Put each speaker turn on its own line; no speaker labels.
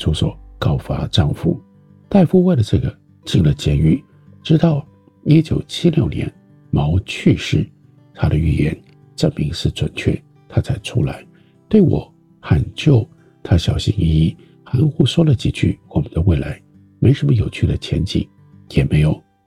出手告发丈夫。戴夫为了这个进了监狱，直到1976年毛去世，他的预言证明是准确，他才出来对我喊救。他小心翼翼含糊说了几句我们的未来没什么有趣的前景，也没有